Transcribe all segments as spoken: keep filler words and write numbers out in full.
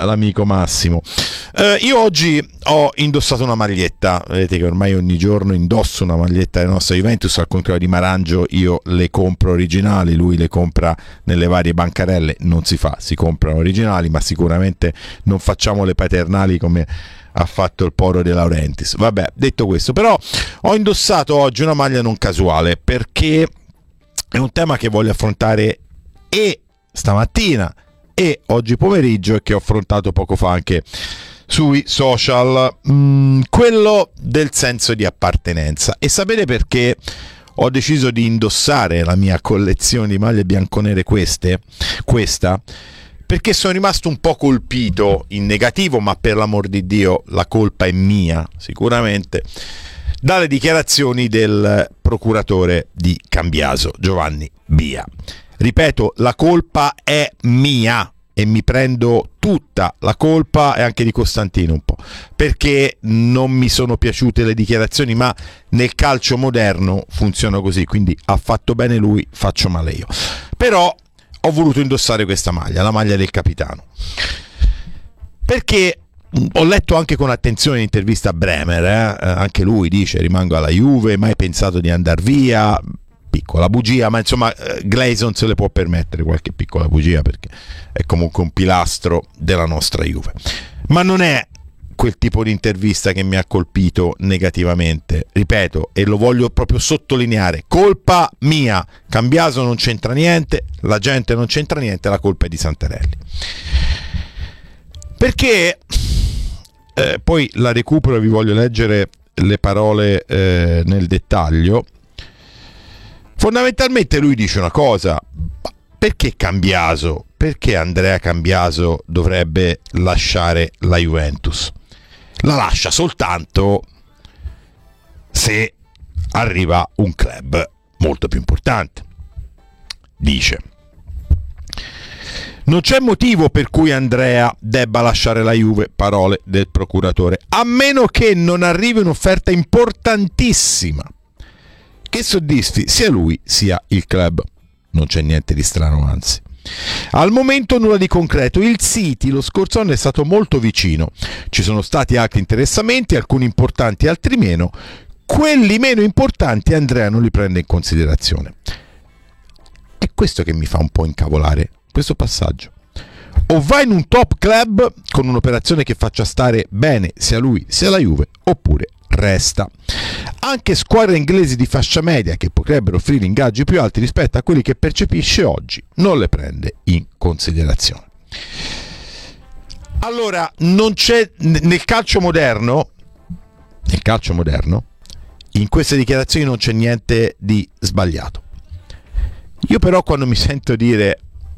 l'amico Massimo. Eh, io oggi ho indossato una maglietta, vedete che ormai ogni giorno indosso una maglietta della nostra Juventus, al contrario di Marangio io le compro originali, lui le compra nelle varie bancarelle, non si fa, si comprano originali, ma sicuramente non facciamo le paternali come ha fatto il Poro De Laurentiis. Vabbè, detto questo, però ho indossato oggi una maglia non casuale, perché è un tema che voglio affrontare e stamattina e oggi pomeriggio, e che ho affrontato poco fa anche sui social, mm, quello del senso di appartenenza. E sapete perché ho deciso di indossare la mia collezione di maglie bianconere queste? Questa? Perché sono rimasto un po' colpito, in negativo, ma per l'amor di Dio la colpa è mia, sicuramente, dalle dichiarazioni del procuratore di Cambiaso, Giovanni Bia. Ripeto, la colpa è mia e mi prendo tutta la colpa, e anche di Costantino un po', perché non mi sono piaciute le dichiarazioni, ma nel calcio moderno funziona così, quindi ha fatto bene lui, faccio male io. Però ho voluto indossare questa maglia, la maglia del capitano, perché ho letto anche con attenzione l'intervista a Bremer, eh? Anche lui dice: rimango alla Juve, mai pensato di andar via. Piccola bugia, ma insomma Gleison se le può permettere qualche piccola bugia, perché è comunque un pilastro della nostra Juve. Ma non è quel tipo di intervista che mi ha colpito negativamente, ripeto, e lo voglio proprio sottolineare: colpa mia, Cambiaso non c'entra niente, la gente non c'entra niente, la colpa è di Santarelli. Perché eh, poi la recupero e vi voglio leggere le parole eh, nel dettaglio. Fondamentalmente lui dice una cosa: perché Cambiaso, perché Andrea Cambiaso dovrebbe lasciare la Juventus? La lascia soltanto se arriva un club molto più importante. Dice: non c'è motivo per cui Andrea debba lasciare la Juve, parole del procuratore, a meno che non arrivi un'offerta importantissima che soddisfi sia lui sia il club. Non c'è niente di strano, anzi. Al momento nulla di concreto. Il City lo scorso anno è stato molto vicino. Ci sono stati altri interessamenti, alcuni importanti, altri meno. Quelli meno importanti Andrea non li prende in considerazione. È questo che mi fa un po' incavolare, questo passaggio. O va in un top club con un'operazione che faccia stare bene sia lui sia la Juve, oppure resta. Anche squadre inglesi di fascia media che potrebbero offrire ingaggi più alti rispetto a quelli che percepisce oggi non le prende in considerazione. Allora, non c'è nel calcio moderno, nel calcio moderno, in queste dichiarazioni non c'è niente di sbagliato. Io però quando mi sento dire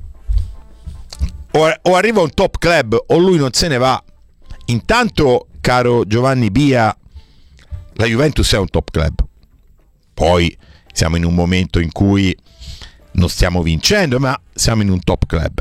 o, o arriva un top club o lui non se ne va, intanto, caro Giovanni Bia, la Juventus è un top club. Poi siamo in un momento in cui non stiamo vincendo, ma siamo in un top club.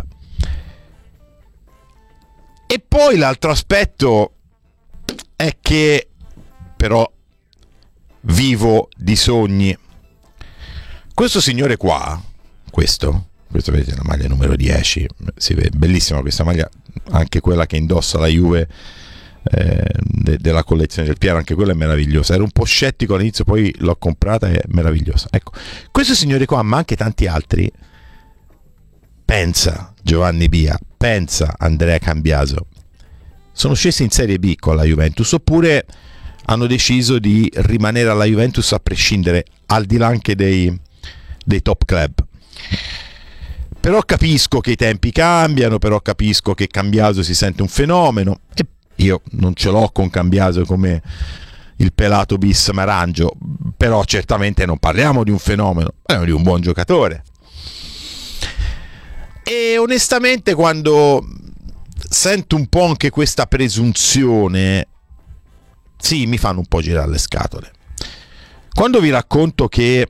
E poi l'altro aspetto è che però vivo di sogni. Questo signore qua, questo, questo vedete la maglia numero dieci, si vede bellissima questa maglia, anche quella che indossa la Juve eh, de- della collezione del Piero, anche quella è meravigliosa. Ero un po' scettico all'inizio, poi l'ho comprata, è meravigliosa. Ecco, questo signore qua, ma anche tanti altri, pensa Giovanni Bia, pensa Andrea Cambiaso, sono scesi in Serie B con la Juventus, oppure hanno deciso di rimanere alla Juventus a prescindere, al di là anche dei, dei top club. Però capisco che i tempi cambiano, però capisco che Cambiaso si sente un fenomeno, e io non ce l'ho con Cambiaso come il pelato bis Marangio, però certamente non parliamo di un fenomeno, parliamo di un buon giocatore. E onestamente quando sento un po' anche questa presunzione, sì, mi fanno un po' girare le scatole. Quando vi racconto che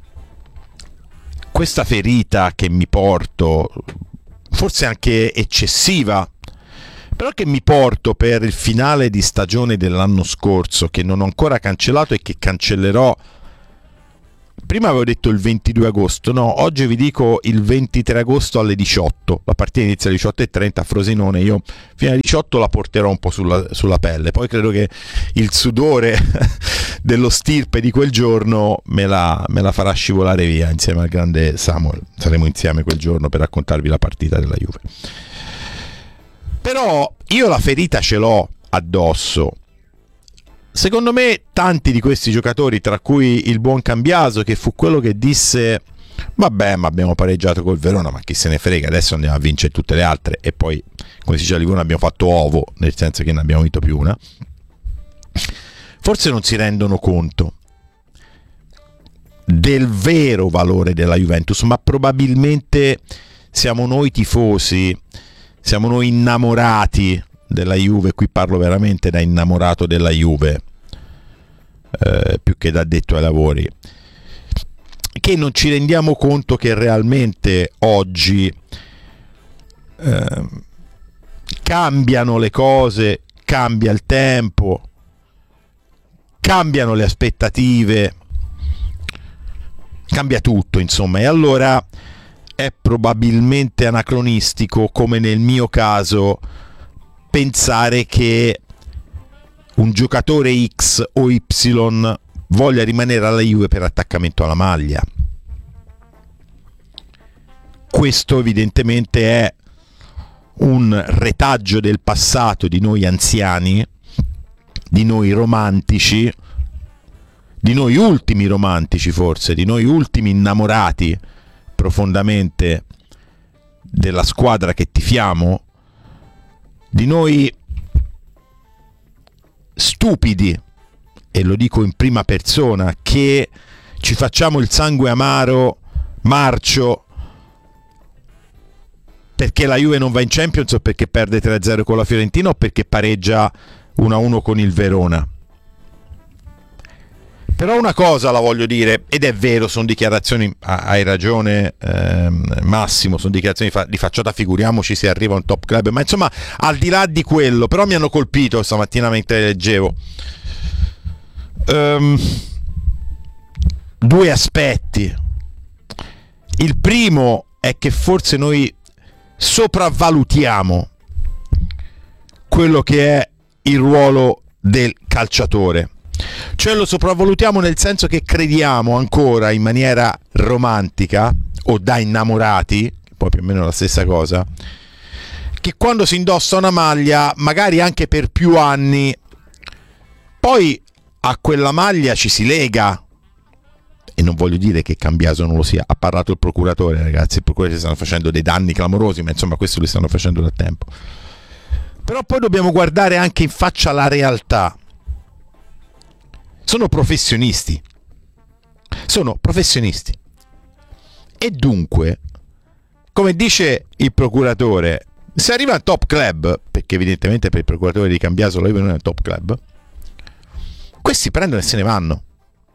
questa ferita che mi porto, forse anche eccessiva, però che mi porto per il finale di stagione dell'anno scorso, che non ho ancora cancellato e che cancellerò prima avevo detto il ventidue agosto, no, oggi vi dico il ventitré agosto alle diciotto, la partita inizia alle diciotto e trenta a Frosinone, io fino alle diciotto la porterò un po' sulla, sulla pelle, poi credo che il sudore dello stirpe di quel giorno me la, me la farà scivolare via insieme al grande Samuel, saremo insieme quel giorno per raccontarvi la partita della Juve. Però io la ferita ce l'ho addosso. Secondo me tanti di questi giocatori, tra cui il buon Cambiaso, che fu quello che disse vabbè, ma abbiamo pareggiato col Verona, ma chi se ne frega, adesso andiamo a vincere tutte le altre, e poi, come si dice a Livorno, abbiamo fatto ovo, nel senso che ne abbiamo vinto più una, forse non si rendono conto del vero valore della Juventus, ma probabilmente siamo noi tifosi, siamo noi innamorati della Juve, qui parlo veramente da innamorato della Juve, eh, più che da addetto ai lavori, che non ci rendiamo conto che realmente oggi eh, cambiano le cose, cambia il tempo, cambiano le aspettative, cambia tutto, insomma, e allora è probabilmente anacronistico, come nel mio caso, pensare che un giocatore X o Y voglia rimanere alla Juve per attaccamento alla maglia. Questo evidentemente è un retaggio del passato di noi anziani, di noi romantici, di noi ultimi romantici forse, di noi ultimi innamorati profondamente della squadra che tifiamo, di noi stupidi, e lo dico in prima persona, che ci facciamo il sangue amaro, marcio, perché la Juve non va in Champions o perché perde tre a zero con la Fiorentina o perché pareggia uno a uno con il Verona. Però una cosa la voglio dire, ed è vero, sono dichiarazioni, hai ragione ehm, Massimo, sono dichiarazioni di, fa- di facciata, figuriamoci se arriva un top club, ma insomma al di là di quello, però mi hanno colpito stamattina mentre leggevo um, due aspetti. Il primo è che forse noi sopravvalutiamo quello che è il ruolo del calciatore. Cioè lo sopravvalutiamo nel senso che crediamo ancora in maniera romantica o da innamorati, poi più o meno la stessa cosa, che quando si indossa una maglia, magari anche per più anni, poi a quella maglia ci si lega. E non voglio dire che Cambiaso non lo sia, ha parlato il procuratore, ragazzi, il procuratore stanno facendo dei danni clamorosi, ma insomma questo li stanno facendo da tempo. Però poi dobbiamo guardare anche in faccia la realtà. Sono professionisti, sono professionisti e dunque, come dice il procuratore, se arriva al top club, perché evidentemente per il procuratore di Cambiaso la Juve non è un top club, questi prendono e se ne vanno,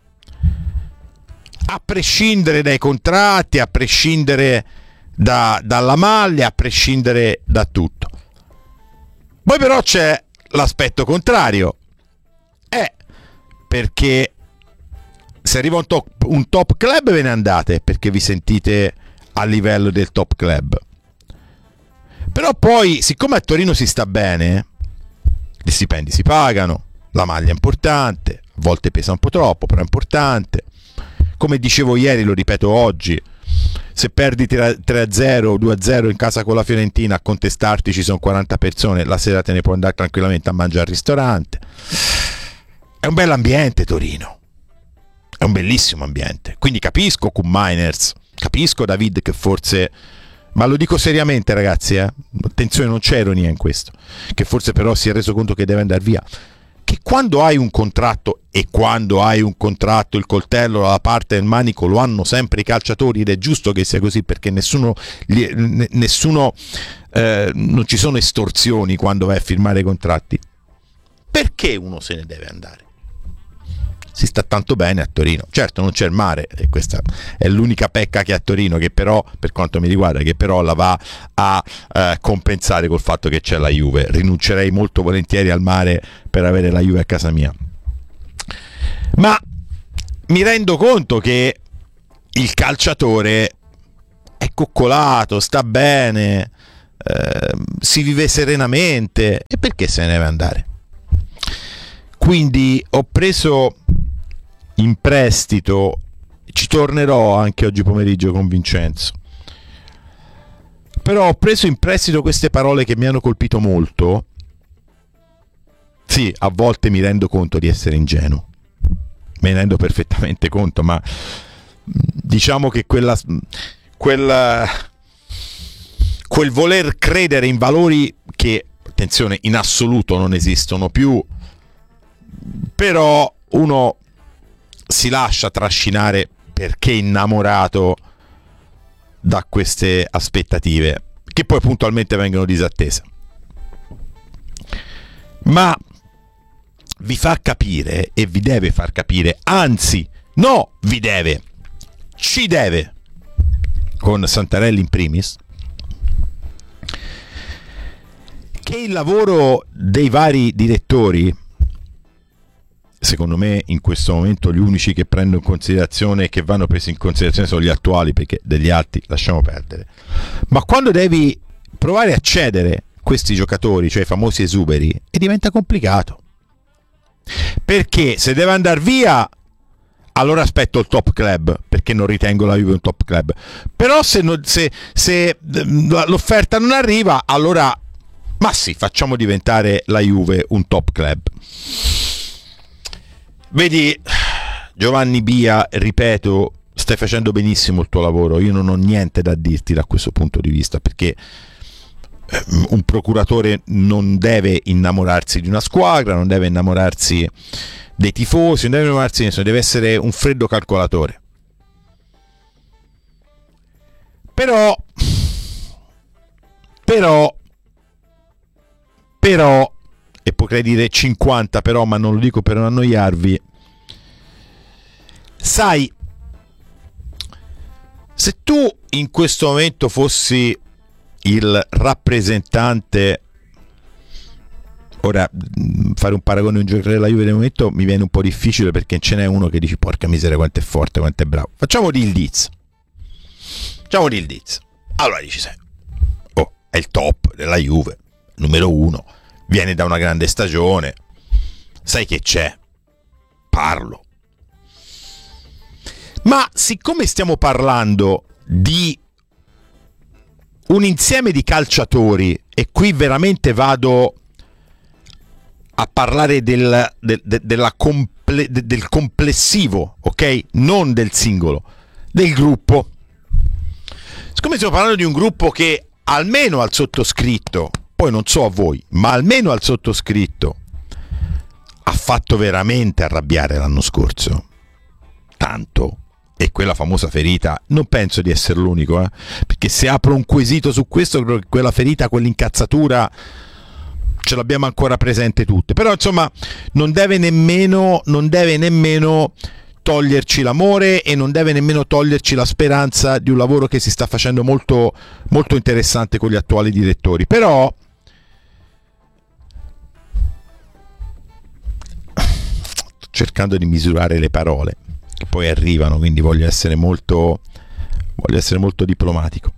a prescindere dai contratti, a prescindere da, dalla maglia, a prescindere da tutto. Poi però c'è l'aspetto contrario, è perché se arriva un top, un top club ve ne andate perché vi sentite a livello del top club, però poi siccome a Torino si sta bene, gli stipendi si pagano, la maglia è importante, a volte pesa un po' troppo però è importante, come dicevo ieri, lo ripeto oggi, se perdi tre a zero o due a zero in casa con la Fiorentina, a contestarti ci sono quaranta persone, la sera te ne puoi andare tranquillamente a mangiare al ristorante. È un bell'ambiente Torino, è un bellissimo ambiente, quindi capisco Cum Miners, capisco David che forse, ma lo dico seriamente ragazzi, eh? Attenzione, non c'è ironia in questo, che forse però si è reso conto che deve andare via, che quando hai un contratto, e quando hai un contratto il coltello dalla parte del manico lo hanno sempre i calciatori, ed è giusto che sia così perché nessuno, nessuno eh, non ci sono estorsioni quando vai a firmare i contratti, perché uno se ne deve andare? Si sta tanto bene a Torino, certo non c'è il mare e questa è l'unica pecca che ha Torino, che però per quanto mi riguarda che però la va a eh, compensare col fatto che c'è la Juve. Rinuncerei molto volentieri al mare per avere la Juve a casa mia, ma mi rendo conto che il calciatore è coccolato, sta bene, eh, si vive serenamente, e perché se ne deve andare? Quindi ho preso in prestito, ci tornerò anche oggi pomeriggio con Vincenzo, però ho preso in prestito queste parole che mi hanno colpito molto. Sì, a volte mi rendo conto di essere ingenuo, me ne rendo perfettamente conto, ma diciamo che quella, quella quel voler credere in valori che, attenzione, in assoluto non esistono più, però uno si lascia trascinare perché innamorato da queste aspettative che poi puntualmente vengono disattese. Ma vi fa capire, e vi deve far capire, anzi no, vi deve, ci deve, con Santarelli in primis, che il lavoro dei vari direttori, secondo me in questo momento gli unici che prendo in considerazione e che vanno presi in considerazione sono gli attuali, perché degli altri lasciamo perdere, ma quando devi provare a cedere questi giocatori, cioè i famosi esuberi, e diventa complicato, perché se deve andare via allora aspetto il top club, perché non ritengo la Juve un top club, però se, non, se, se l'offerta non arriva, allora ma sì, facciamo diventare la Juve un top club. Vedi, Giovanni Bia, ripeto, stai facendo benissimo il tuo lavoro, io non ho niente da dirti da questo punto di vista, perché un procuratore non deve innamorarsi di una squadra, non deve innamorarsi dei tifosi, non deve innamorarsi di nessuno, deve essere un freddo calcolatore. Però però però e potrei dire cinquanta però, ma non lo dico per non annoiarvi, sai, se tu in questo momento fossi il rappresentante, ora fare un paragone a un giocatore della Juve nel momento mi viene un po' difficile, perché ce n'è uno che dici porca miseria quanto è forte, quanto è bravo, facciamo di il Diz facciamo di il Diz allora dici, sai, oh, è il top della Juve, numero uno, viene da una grande stagione, sai che c'è, parlo. Ma siccome stiamo parlando di un insieme di calciatori, e qui veramente vado a parlare del, del, della comple, del complessivo, ok? Non del singolo, del gruppo. Siccome stiamo parlando di un gruppo che almeno al sottoscritto, poi non so a voi, ma almeno al sottoscritto ha fatto veramente arrabbiare l'anno scorso, tanto. E quella famosa ferita, non penso di essere l'unico, eh? Perché se apro un quesito su questo, credo che quella ferita, quell'incazzatura ce l'abbiamo ancora presente tutte. Però insomma non deve nemmeno non deve nemmeno toglierci l'amore, e non deve nemmeno toglierci la speranza di un lavoro che si sta facendo molto molto interessante con gli attuali direttori. Però sto cercando di misurare le parole che poi arrivano, quindi voglio essere molto voglio essere molto diplomatico.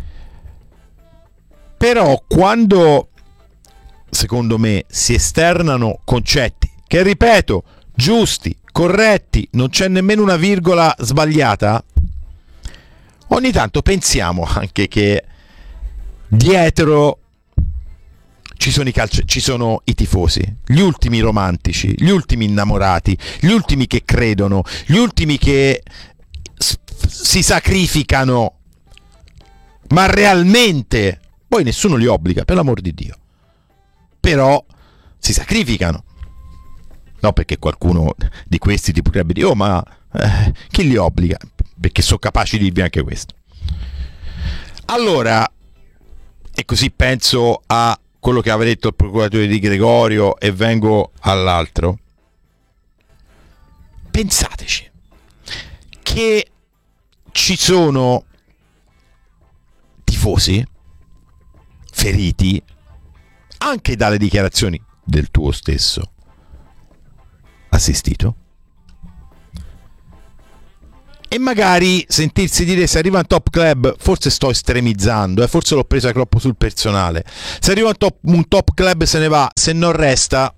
Però quando, secondo me, si esternano concetti che, ripeto, giusti, corretti, non c'è nemmeno una virgola sbagliata, ogni tanto pensiamo anche che dietro ci sono i calci- ci sono i tifosi, gli ultimi romantici, gli ultimi innamorati, gli ultimi che credono, gli ultimi che s- si sacrificano, ma realmente, poi nessuno li obbliga, per l'amor di Dio, però si sacrificano. No, perché qualcuno di questi ti potrebbe dire, oh ma eh, chi li obbliga? Perché sono capaci di dirvi anche questo. Allora, e così penso a quello che aveva detto il procuratore Di Gregorio e vengo all'altro. Pensateci che ci sono tifosi feriti anche dalle dichiarazioni del tuo stesso assistito, e magari sentirsi dire se arriva un top club, forse sto estremizzando, eh, forse l'ho presa troppo sul personale, se arriva un top, un top club se ne va, se non resta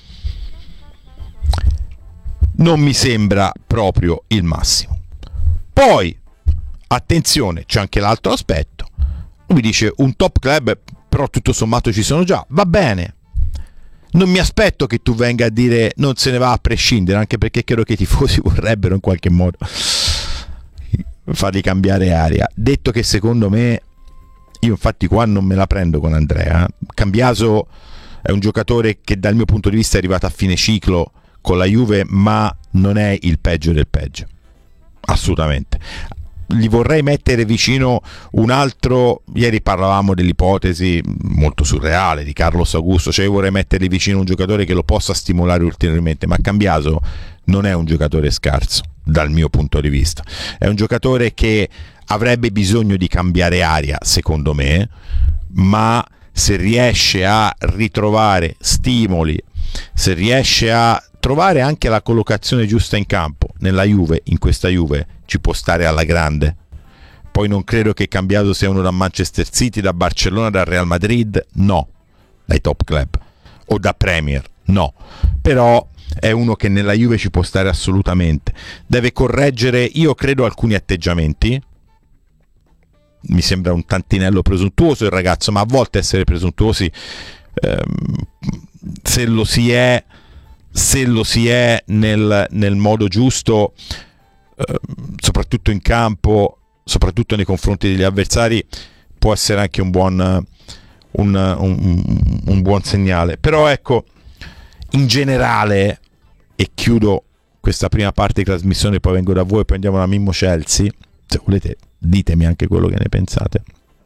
non mi sembra proprio il massimo. Poi attenzione, c'è anche l'altro aspetto, lui dice un top club però tutto sommato ci sono già, va bene, non mi aspetto che tu venga a dire non se ne va a prescindere, anche perché credo che i tifosi vorrebbero in qualche modo fargli cambiare aria. Detto che secondo me, io infatti qua non me la prendo con Andrea, Cambiaso è un giocatore che dal mio punto di vista è arrivato a fine ciclo con la Juve, ma non è il peggio del peggio, assolutamente. Gli vorrei mettere vicino un altro, ieri parlavamo dell'ipotesi molto surreale di Carlos Augusto, cioè io vorrei mettergli vicino un giocatore che lo possa stimolare ulteriormente, ma Cambiaso non è un giocatore scarso dal mio punto di vista, è un giocatore che avrebbe bisogno di cambiare aria secondo me, ma se riesce a ritrovare stimoli, se riesce a trovare anche la collocazione giusta in campo nella Juve, in questa Juve ci può stare alla grande. Poi non credo che Cambiaso sia uno da Manchester City, da Barcellona, da Real Madrid, no, dai top club, o da Premier, no, però è uno che nella Juve ci può stare assolutamente. Deve correggere, io credo, alcuni atteggiamenti, mi sembra un tantinello presuntuoso il ragazzo, ma a volte essere presuntuosi ehm, se lo si è se lo si è nel, nel modo giusto, eh, soprattutto in campo, soprattutto nei confronti degli avversari, può essere anche un buon un, un, un buon segnale. Però ecco, in generale, e chiudo questa prima parte di trasmissione, poi vengo da voi e poi andiamo da Mimmo Chelsea, se volete ditemi anche quello che ne pensate.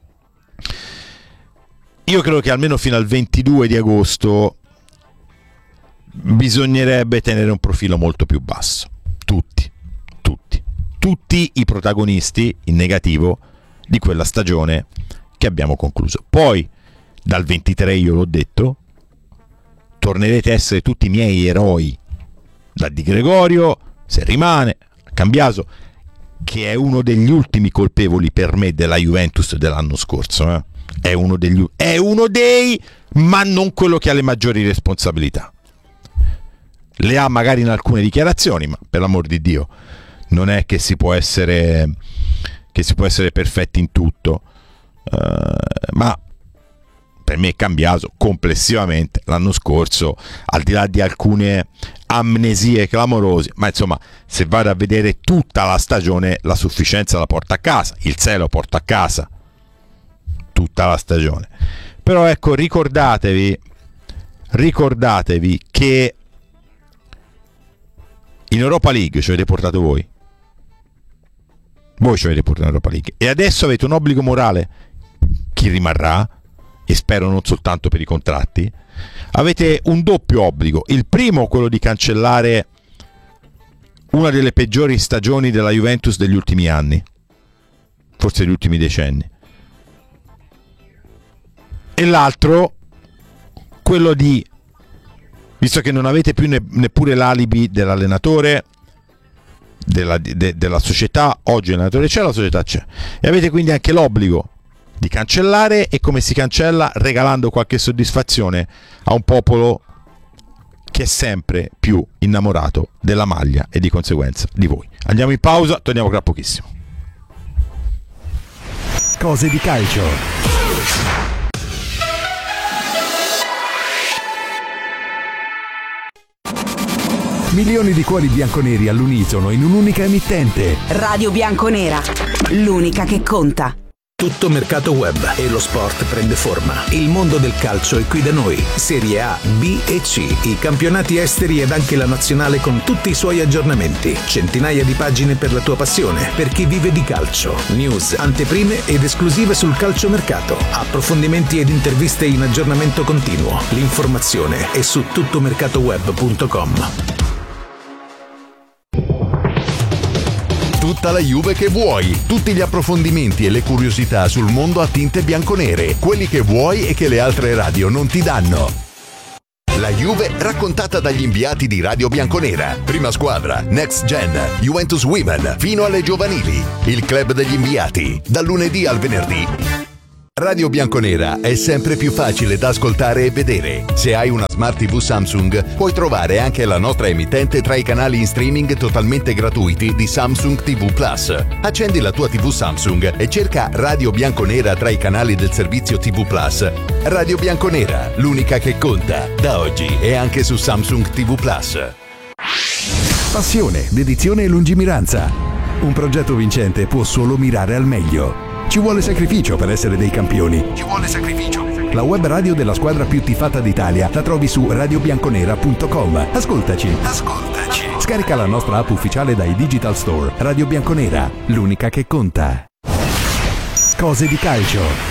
Io credo che almeno fino al ventidue di agosto bisognerebbe tenere un profilo molto più basso, tutti, tutti, tutti i protagonisti in negativo di quella stagione che abbiamo concluso. Poi dal ventitré, io l'ho detto, tornerete a essere tutti i miei eroi, da Di Gregorio, se rimane, Cambiaso, che è uno degli ultimi colpevoli per me della Juventus dell'anno scorso, eh? è uno degli è uno dei, ma non quello che ha le maggiori responsabilità. Le ha magari in alcune dichiarazioni, ma per l'amor di Dio non è che si può essere che si può essere perfetti in tutto, uh, ma per me è Cambiaso complessivamente l'anno scorso, al di là di alcune amnesie clamorose, ma insomma se vado a vedere tutta la stagione la sufficienza la porta a casa, il sé lo porta a casa tutta la stagione. Però ecco, ricordatevi ricordatevi che in Europa League ci avete portato voi voi ci avete portato in Europa League e adesso avete un obbligo morale, chi rimarrà, e spero non soltanto per i contratti, avete un doppio obbligo. Il primo, quello di cancellare una delle peggiori stagioni della Juventus degli ultimi anni, forse degli ultimi decenni, e l'altro quello di, visto che non avete più ne, neppure l'alibi dell'allenatore, della, de, della società, oggi l'allenatore c'è, la società c'è, e avete quindi anche l'obbligo di cancellare, e come si cancella? Regalando qualche soddisfazione a un popolo che è sempre più innamorato della maglia e di conseguenza di voi. Andiamo in pausa, torniamo tra pochissimo. Cose di calcio. Milioni di cuori bianconeri all'unisono in un'unica emittente. Radio Bianconera, l'unica che conta. Tutto mercato web e lo sport prende forma. Il mondo del calcio è qui da noi. Serie A, B e C, i campionati esteri ed anche la nazionale con tutti i suoi aggiornamenti. Centinaia di pagine per la tua passione, per chi vive di calcio. News, anteprime ed esclusive sul calciomercato. Approfondimenti ed interviste in aggiornamento continuo. L'informazione è su tuttomercatoweb punto com. Tutta la Juve che vuoi, tutti gli approfondimenti e le curiosità sul mondo a tinte bianconere, quelli che vuoi e che le altre radio non ti danno. La Juve raccontata dagli inviati di Radio Bianconera. Prima squadra, Next Gen, Juventus Women, fino alle giovanili. Il club degli inviati, dal lunedì al venerdì. Radio Bianconera è sempre più facile da ascoltare e vedere. Se hai una Smart tivù Samsung, puoi trovare anche la nostra emittente tra i canali in streaming totalmente gratuiti di Samsung ti vu Plus. Accendi la tua tivù Samsung e cerca Radio Bianconera tra i canali del servizio ti vu Plus. Radio Bianconera, l'unica che conta. Da oggi è anche su Samsung ti vu Plus. Passione, dedizione e lungimiranza. Un progetto vincente può solo mirare al meglio. Ci vuole sacrificio per essere dei campioni. Ci vuole sacrificio. La web radio della squadra più tifata d'Italia la trovi su radio bianconera punto com. Ascoltaci. Ascoltaci. Scarica la nostra app ufficiale dai Digital Store. Radio Bianconera, l'unica che conta. Cose di calcio.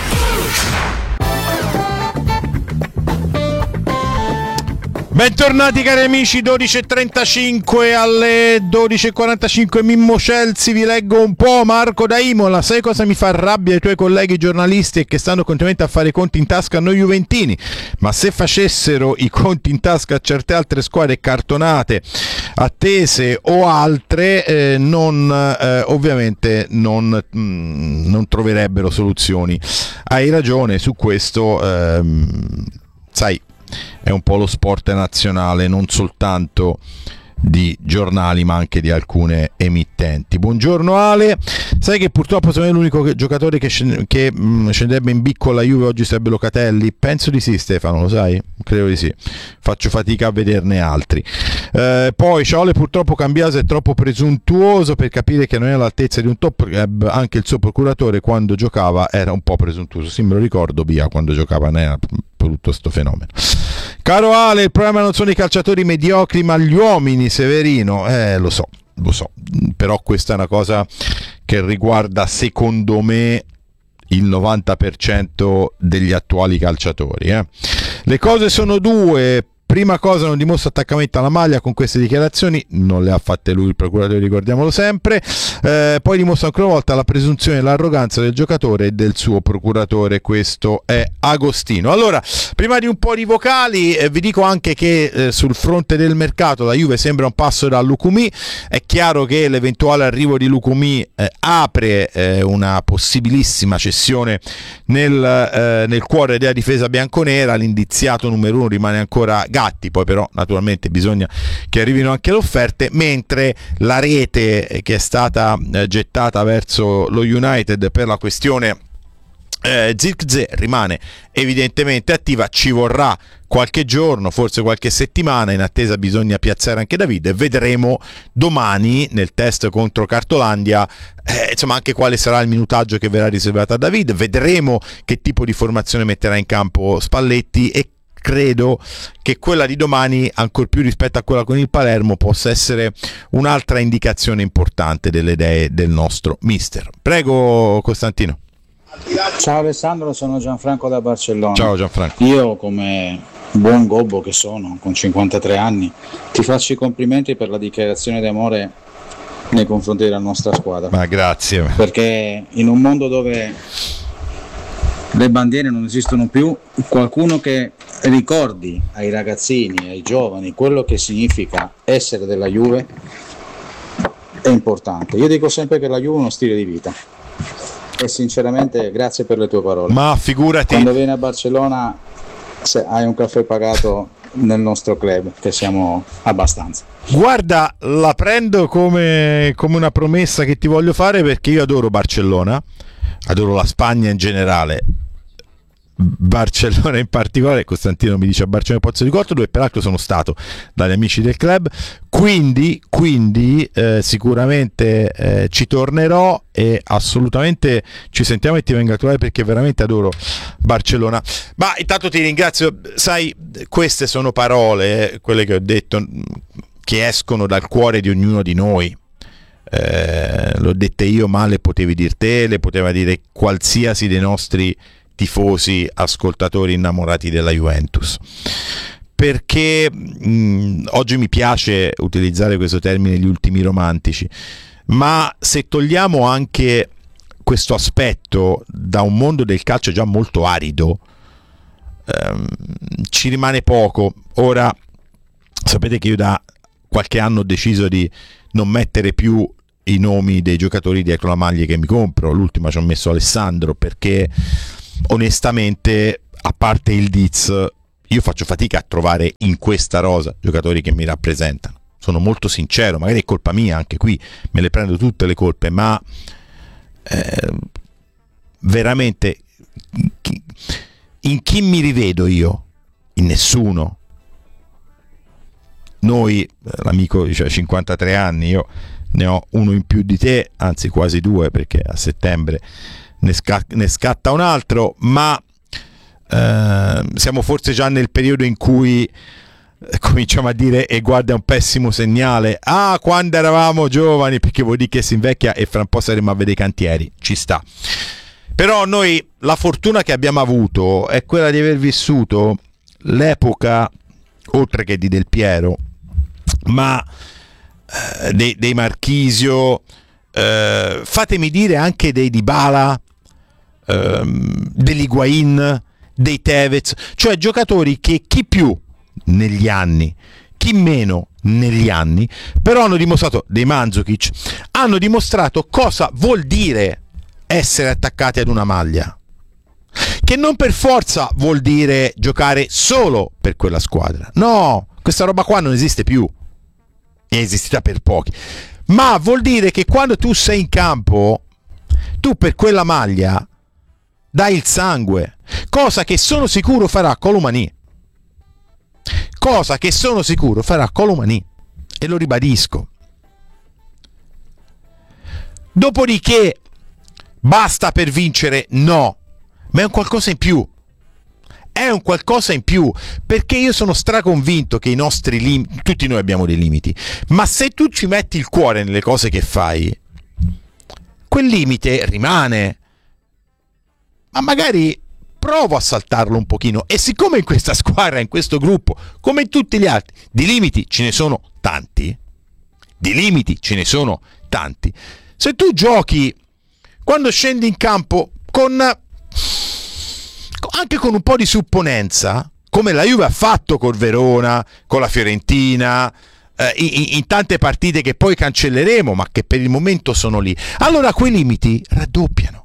Bentornati cari amici, dodici e trentacinque alle dodici e quarantacinque. Mimmo Celsi, vi leggo un po'. Marco da Imola: sai cosa mi fa rabbia ai tuoi colleghi giornalisti? E che stanno continuamente a fare i conti in tasca a noi juventini, ma se facessero i conti in tasca a certe altre squadre cartonate, attese o altre, eh, non eh, ovviamente non, mh, non troverebbero soluzioni. Hai ragione su questo, ehm, sai, è un po' lo sport nazionale, non soltanto di giornali ma anche di alcune emittenti. Buongiorno Ale, sai che purtroppo secondo me l'unico giocatore che, scend- che mh, scenderebbe in bicco alla Juve oggi sarebbe Locatelli? Penso di sì, Stefano, lo sai? Credo di sì, faccio fatica a vederne altri. Eh, poi Ciaole: purtroppo Cambiaso è troppo presuntuoso per capire che non è all'altezza di un top club, anche il suo procuratore quando giocava era un po' presuntuoso. Sì, me lo ricordo, Bia, quando giocava non era tutto sto fenomeno. Caro Ale, il problema non sono i calciatori mediocri ma gli uomini, Severino. Eh, lo so, lo so, però questa è una cosa che riguarda secondo me il novanta per cento degli attuali calciatori. Eh. Le cose sono due. Prima cosa, non dimostra attaccamento alla maglia con queste dichiarazioni, non le ha fatte lui il procuratore, ricordiamolo sempre. Eh, poi dimostra ancora una volta la presunzione e l'arroganza del giocatore e del suo procuratore. Questo è Agostino. Allora, prima di un po' di vocali, eh, vi dico anche che eh, sul fronte del mercato la Juve sembra un passo da Lukumi. È chiaro che l'eventuale arrivo di Lukumi eh, apre eh, una possibilissima cessione nel, eh, nel cuore della difesa bianconera. L'indiziato numero uno rimane ancora Gatti, poi però naturalmente bisogna che arrivino anche le offerte, mentre la rete che è stata eh, gettata verso lo United per la questione eh, Zirkzee rimane evidentemente attiva. Ci vorrà qualche giorno, forse qualche settimana, in attesa bisogna piazzare anche David e vedremo domani nel test contro Cartolandia eh, insomma anche quale sarà il minutaggio che verrà riservato a David, vedremo che tipo di formazione metterà in campo Spalletti e credo che quella di domani, ancor più rispetto a quella con il Palermo, possa essere un'altra indicazione importante delle idee del nostro mister. Prego Costantino. Ciao Alessandro, sono Gianfranco da Barcellona. Ciao Gianfranco. Io, come buon gobbo che sono, con cinquantatré anni, ti faccio i complimenti per la dichiarazione d'amore nei confronti della nostra squadra. Ma grazie. Perché in un mondo dove le bandiere non esistono più, qualcuno che ricordi ai ragazzini, ai giovani, quello che significa essere della Juve è importante. Io dico sempre che la Juve è uno stile di vita e sinceramente grazie per le tue parole. Ma figurati, quando vieni a Barcellona se hai un caffè pagato nel nostro club, che siamo abbastanza. Guarda, la prendo come, come una promessa che ti voglio fare, perché io adoro Barcellona, adoro la Spagna in generale, Barcellona in particolare. Costantino mi dice a Barcellona Pozzo di Corto, dove peraltro sono stato dagli amici del club, quindi, quindi eh, sicuramente eh, ci tornerò e assolutamente ci sentiamo e ti vengo a trovare, perché veramente adoro Barcellona. Ma intanto ti ringrazio, sai, queste sono parole, eh, quelle che ho detto, che escono dal cuore di ognuno di noi. Eh, l'ho dette io, ma le potevi dire te, le poteva dire qualsiasi dei nostri tifosi, ascoltatori innamorati della Juventus, perché mh, oggi mi piace utilizzare questo termine, gli ultimi romantici, ma se togliamo anche questo aspetto da un mondo del calcio già molto arido, ehm, ci rimane poco. Ora sapete che io da qualche anno ho deciso di non mettere più i nomi dei giocatori dietro la maglia che mi compro. L'ultima ci ho messo Alessandro perché onestamente, a parte il Diz, io faccio fatica a trovare in questa rosa giocatori che mi rappresentano. Sono molto sincero, magari è colpa mia, anche qui me le prendo tutte le colpe, ma eh, veramente in chi mi rivedo io? In nessuno. Noi, l'amico dice cinquantatré anni, io ne ho uno in più di te, anzi quasi due, perché a settembre ne, sca- ne scatta un altro, ma eh, siamo forse già nel periodo in cui cominciamo a dire e guarda è un pessimo segnale, ah quando eravamo giovani, perché vuol dire che si invecchia e fra un po' saremo a vedere i cantieri, ci sta. Però noi la fortuna che abbiamo avuto è quella di aver vissuto l'epoca, oltre che di Del Piero, ma eh, dei, dei Marchisio, eh, fatemi dire anche dei Dybala, eh, dell'Higuain, dei Tevez, cioè giocatori che chi più negli anni, chi meno negli anni, però hanno dimostrato, dei Mandzukic, hanno dimostrato cosa vuol dire essere attaccati ad una maglia, che non per forza vuol dire giocare solo per quella squadra, no, questa roba qua non esiste più, è esistita per pochi, ma vuol dire che quando tu sei in campo, tu per quella maglia dai il sangue, cosa che sono sicuro farà Colomani, cosa che sono sicuro farà Colomani, e lo ribadisco. Dopodiché basta per vincere? No, ma è un qualcosa in più, è un qualcosa in più, perché io sono straconvinto che i nostri limiti, tutti noi abbiamo dei limiti, ma se tu ci metti il cuore nelle cose che fai, quel limite rimane, ma magari provo a saltarlo un pochino, e siccome in questa squadra, in questo gruppo, come in tutti gli altri, di limiti ce ne sono tanti, di limiti ce ne sono tanti, se tu giochi quando scendi in campo con anche con un po' di supponenza, come la Juve ha fatto col Verona, con la Fiorentina, eh, in, in tante partite che poi cancelleremo, ma che per il momento sono lì, allora quei limiti raddoppiano.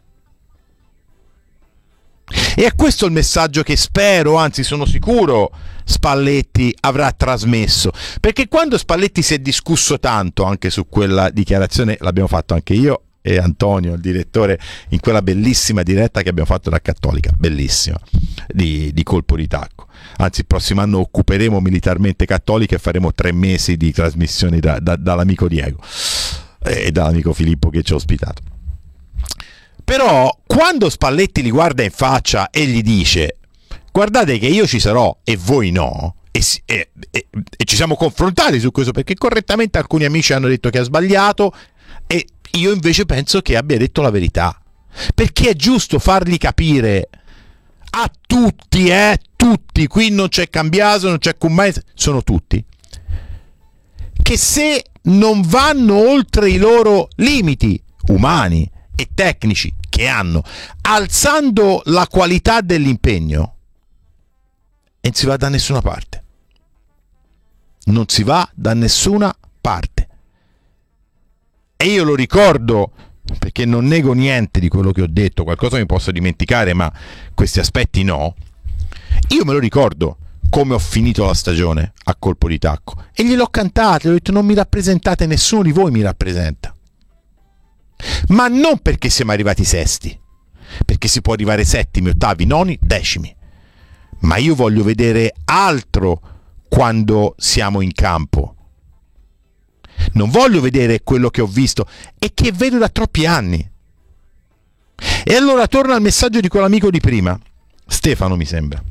E è questo il messaggio che spero, anzi sono sicuro, Spalletti avrà trasmesso, perché quando Spalletti si è discusso tanto anche su quella dichiarazione, l'abbiamo fatto anche io e Antonio, il direttore, in quella bellissima diretta che abbiamo fatto da Cattolica, bellissima, di, di colpo di tacco. Anzi, il prossimo anno occuperemo militarmente Cattolica e faremo tre mesi di trasmissioni da, da, dall'amico Diego e dall'amico Filippo che ci ha ospitato. Però quando Spalletti li guarda in faccia e gli dice guardate che io ci sarò e voi no, e, e, e, e ci siamo confrontati su questo, perché correttamente alcuni amici hanno detto che ha sbagliato e io invece penso che abbia detto la verità, perché è giusto fargli capire a tutti, eh, tutti, qui non c'è Cambiaso, non c'è Cummai, sono tutti, che se non vanno oltre i loro limiti umani e tecnici che hanno, alzando la qualità dell'impegno, e non si va da nessuna parte, non si va da nessuna parte. E io lo ricordo, perché non nego niente di quello che ho detto, qualcosa mi posso dimenticare, ma questi aspetti no. Io me lo ricordo come ho finito la stagione a colpo di tacco e gliel'ho cantato, ho detto non mi rappresentate, nessuno di voi mi rappresenta, ma non perché siamo arrivati sesti, perché si può arrivare settimi, ottavi, noni, decimi, ma io voglio vedere altro quando siamo in campo. Non voglio vedere quello che ho visto e che vedo da troppi anni. E allora torno al messaggio di quell'amico di prima, Stefano mi sembra,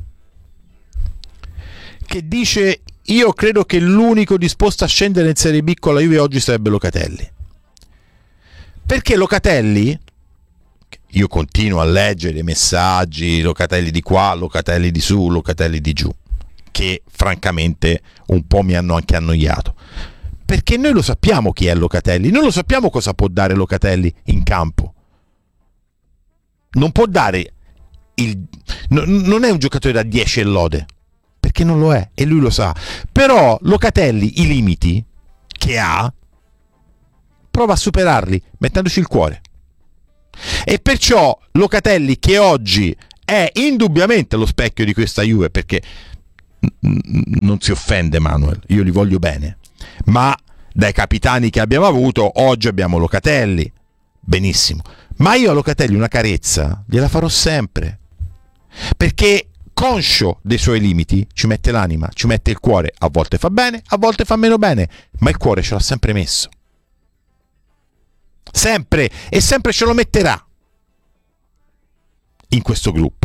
che dice io credo che l'unico disposto a scendere in Serie B con la Juve oggi sarebbe Locatelli, perché Locatelli, io continuo a leggere i messaggi, Locatelli di qua, Locatelli di su, Locatelli di giù, che francamente un po' mi hanno anche annoiato, perché noi lo sappiamo chi è Locatelli, noi lo sappiamo cosa può dare Locatelli in campo. Non può dare il, no, non è un giocatore da dieci e lode, perché non lo è e lui lo sa. Però Locatelli i limiti che ha prova a superarli mettendoci il cuore, e perciò Locatelli, che oggi è indubbiamente lo specchio di questa Juve, perché non si offende Manuel, io li voglio bene, ma dai capitani che abbiamo avuto oggi abbiamo Locatelli, benissimo, ma io a Locatelli una carezza gliela farò sempre, perché conscio dei suoi limiti ci mette l'anima, ci mette il cuore, a volte fa bene, a volte fa meno bene, ma il cuore ce l'ha sempre messo, sempre, e sempre ce lo metterà in questo gruppo.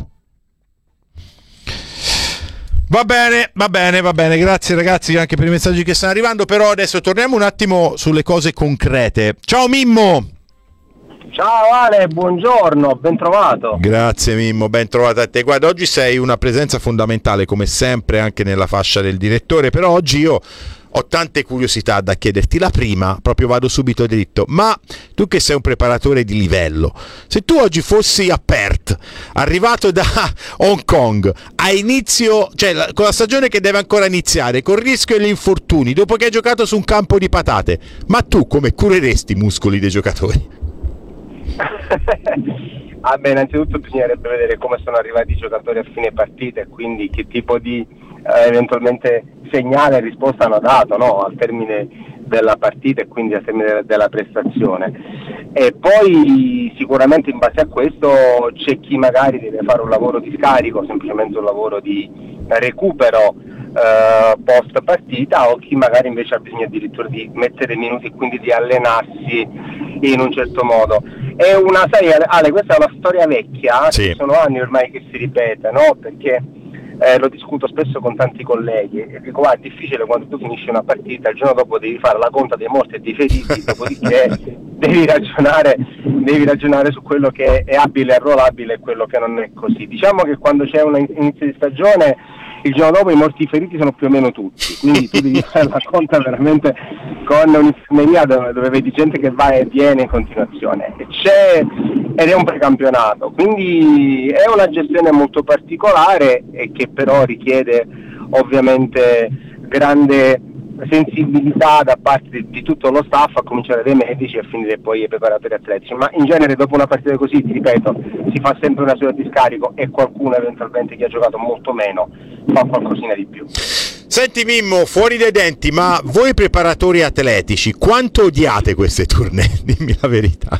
Va bene, va bene, va bene, grazie ragazzi anche per i messaggi che stanno arrivando, però adesso torniamo un attimo sulle cose concrete. Ciao Mimmo! Ciao Ale, buongiorno, ben trovato. Grazie Mimmo, ben trovato a te. Guarda, oggi sei una presenza fondamentale come sempre anche nella fascia del direttore, però oggi io ho tante curiosità da chiederti. La prima, proprio vado subito dritto, ma tu che sei un preparatore di livello, se tu oggi fossi a Perth, arrivato da Hong Kong, a inizio, cioè la, con la stagione che deve ancora iniziare, con il rischio degli infortuni, dopo che hai giocato su un campo di patate, ma tu come cureresti i muscoli dei giocatori? Ah beh, innanzitutto bisognerebbe vedere come sono arrivati i giocatori a fine partita e quindi che tipo di eh, eventualmente segnale e risposta hanno dato, no? Al termine della partita e quindi al termine della prestazione. E poi sicuramente in base a questo c'è chi magari deve fare un lavoro di scarico, semplicemente un lavoro di recupero eh, post partita, o chi magari invece ha bisogno addirittura di mettere minuti e quindi di allenarsi in un certo modo. È una, sai Ale, questa è una storia vecchia, sì. Sono anni ormai che si ripete, no? Perché eh, lo discuto spesso con tanti colleghi e dico, guarda, è difficile quando tu finisci una partita, il giorno dopo devi fare la conta dei morti e dei feriti, dopodiché devi ragionare, devi ragionare su quello che è abile e arruolabile e quello che non è così. Diciamo che quando c'è un inizio di stagione, il giorno dopo i morti feriti sono più o meno tutti, quindi tu devi fare la conta veramente con un'infermeria dove, dove vedi gente che va e viene in continuazione, e c'è, ed è un precampionato, quindi è una gestione molto particolare e che però richiede ovviamente grande sensibilità da parte di, di tutto lo staff, a cominciare dai medici e a finire poi ai preparatori atletici, ma in genere dopo una partita così, ti ripeto, si fa sempre una seduta di scarico e qualcuno eventualmente che ha giocato molto meno fa qualcosina di più. Senti Mimmo, fuori dai denti, ma voi preparatori atletici quanto odiate queste tournée? Dimmi la verità.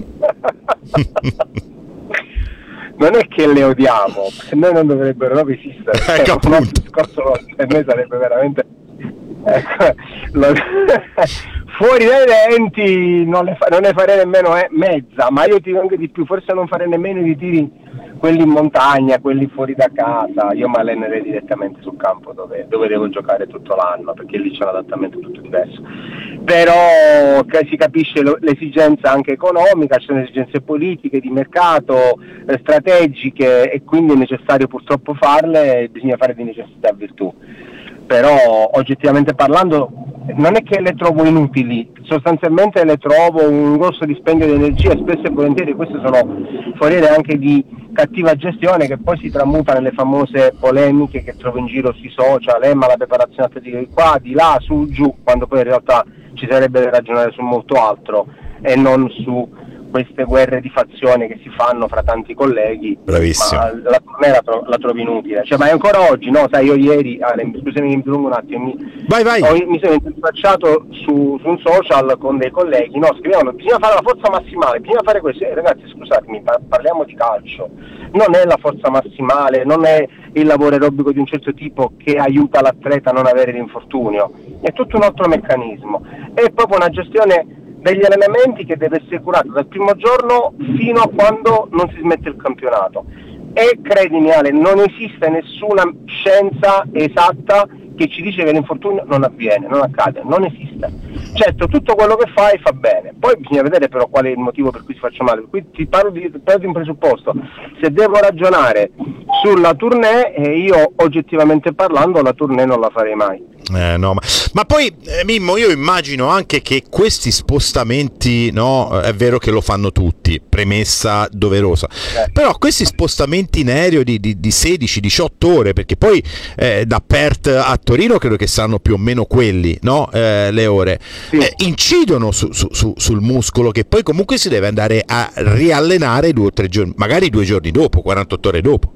Non è che le odiamo, se noi non dovrebbero proprio esistere, ecco, un altro discorso per noi sarebbe veramente lo, fuori dai denti non, le fa, non ne farei nemmeno eh, mezza, ma io ti dico anche di più, forse non farei nemmeno i tiri quelli in montagna, quelli fuori da casa, io mi allenerei direttamente sul campo dove, dove devo giocare tutto l'anno, perché lì c'è un adattamento tutto diverso, però che si capisce lo, l'esigenza anche economica, ci sono esigenze politiche, di mercato, eh, strategiche, e quindi è necessario purtroppo farle e bisogna fare di necessità virtù. Però oggettivamente parlando non è che le trovo inutili, sostanzialmente le trovo un grosso dispendio di energia, e spesso e volentieri queste sono foriere anche di cattiva gestione che poi si tramuta nelle famose polemiche che trovo in giro sui social, eh, ma la preparazione atletica di qua, di là, su, giù, quando poi in realtà ci sarebbe da ragionare su molto altro e non su queste guerre di fazione che si fanno fra tanti colleghi. Bravissimo. Ma la tournée la, tro- la trovo inutile, cioè, ma è ancora oggi, no? Sai, io ieri, ah, scusami, mi dilungo un attimo, mi, vai, vai. Ho, mi sono interfacciato su, su un social con dei colleghi, no? Scrivevano, bisogna fare la forza massimale, bisogna fare questo, eh, ragazzi scusatemi, par- parliamo di calcio, non è la forza massimale, non è il lavoro aerobico di un certo tipo che aiuta l'atleta a non avere l'infortunio, è tutto un altro meccanismo, è proprio una gestione degli allenamenti che deve essere curato dal primo giorno fino a quando non si smette il campionato. E credimi Ale, non esiste nessuna scienza esatta che ci dice che l'infortunio non avviene, non accade, non esiste. Certo, tutto quello che fai fa bene, poi bisogna vedere però qual è il motivo per cui si faccia male. Qui ti parlo di, parlo di un presupposto: se devo ragionare sulla tournée, e io oggettivamente parlando la tournée non la farei mai. Eh, no, ma, ma poi eh, Mimmo, io immagino anche che questi spostamenti, no, è vero che lo fanno tutti, premessa doverosa, eh. però questi spostamenti in aereo di, di, di sedici diciotto ore, perché poi eh, da Perth a Torino credo che saranno più o meno quelli, no, eh, le ore, sì. eh, incidono su, su, su, sul muscolo, che poi comunque si deve andare a riallenare due o tre giorni, magari due giorni dopo, quarantotto ore dopo.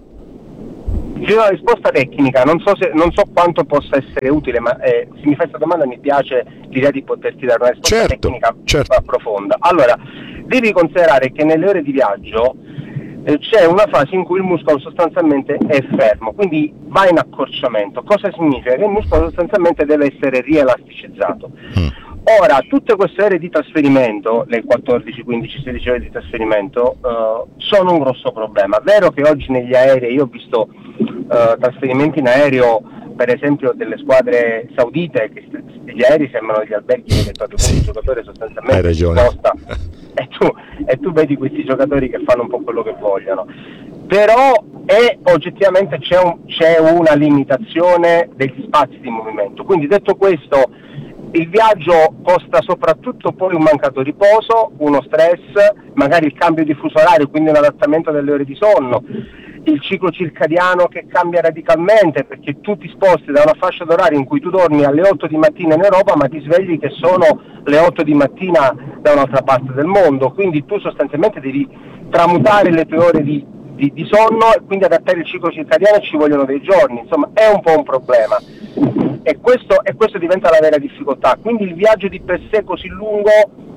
C'è una risposta tecnica, non so, se, non so quanto possa essere utile, ma eh, se mi fai questa domanda mi piace l'idea di poterti dare una risposta certo, tecnica certo. profonda. Allora, devi considerare che nelle ore di viaggio eh, c'è una fase in cui il muscolo sostanzialmente è fermo, quindi va in accorciamento. Cosa significa? Che il muscolo sostanzialmente deve essere rielasticizzato. Mm. Ora, tutte queste ore di trasferimento, le quattordici, quindici, sedici ore di trasferimento, uh, sono un grosso problema. Vero che oggi negli aerei, io ho visto uh, trasferimenti in aereo, per esempio delle squadre saudite, che gli aerei sembrano degli alberghi veri e propri, sì. Il giocatore sostanzialmente si sposta e tu, e tu vedi questi giocatori che fanno un po' quello che vogliono. Però è, oggettivamente c'è, un, c'è una limitazione degli spazi di movimento. Quindi detto questo, il viaggio costa soprattutto poi un mancato riposo, uno stress, magari il cambio di fuso orario, quindi un adattamento delle ore di sonno, il ciclo circadiano che cambia radicalmente, perché tu ti sposti da una fascia d'orario in cui tu dormi alle otto di mattina in Europa, ma ti svegli che sono le otto di mattina da un'altra parte del mondo, quindi tu sostanzialmente devi tramutare le tue ore di, di, di sonno e quindi adattare il ciclo circadiano, e ci vogliono dei giorni, insomma è un po' un problema. E questo, e questo diventa la vera difficoltà. Quindi il viaggio di per sé così lungo,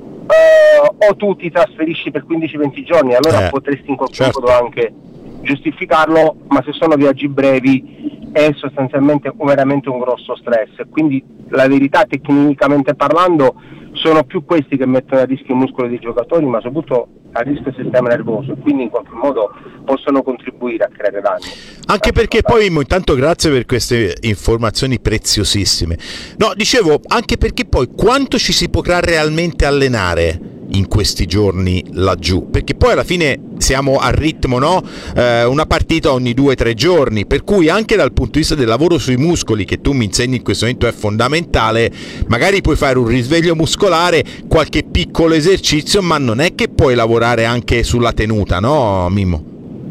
eh, o tu ti trasferisci per quindici venti giorni, allora eh, potresti in qualche certo. modo anche giustificarlo, ma se sono viaggi brevi è sostanzialmente veramente un grosso stress. Quindi la verità, tecnicamente parlando, sono più questi che mettono a rischio i muscoli dei giocatori, ma soprattutto a rischio il sistema nervoso, quindi in qualche modo possono contribuire a creare danni. Anche perché poi, intanto grazie per queste informazioni preziosissime. No, dicevo, anche perché poi quanto ci si potrà realmente allenare in questi giorni laggiù, perché poi alla fine siamo al ritmo, no? Eh, una partita ogni due o tre giorni, per cui anche dal punto di vista del lavoro sui muscoli, che tu mi insegni in questo momento è fondamentale, magari puoi fare un risveglio muscolare, qualche piccolo esercizio, ma non è che puoi lavorare anche sulla tenuta, no Mimmo?